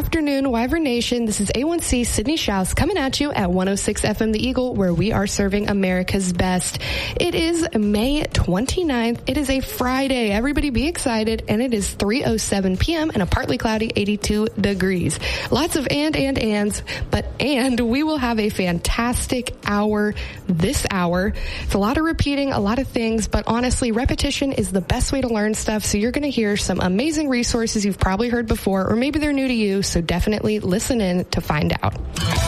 afternoon, Wyvern Nation. This is A1C Sydney Schaus coming at you at 106 FM The Eagle, where we are serving America's best. It is May 29th. It is a Friday. Everybody be excited. And it is 3:07 p.m. and a partly cloudy 82 degrees. Lots of ands, and we will have a fantastic hour this hour. It's a lot of repeating, a lot of things, but honestly, repetition is the best way to learn stuff. So you're going to hear some amazing resources you've probably heard before, or maybe they're new to you. So definitely listen in to find out.